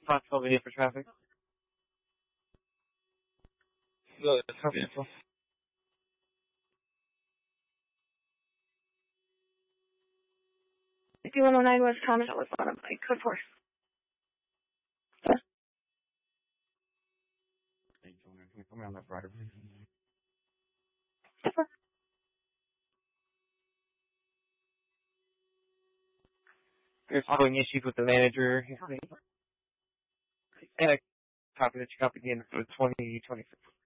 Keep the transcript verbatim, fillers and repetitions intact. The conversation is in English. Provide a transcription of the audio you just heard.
Possible video for traffic. No, that's copy info. fifty-one oh nine West Thomas, I was bottom by code four. Can you put me on that rider, please? There's ongoing issues with the manager. And I copy that you copied in for twenty twenty-six.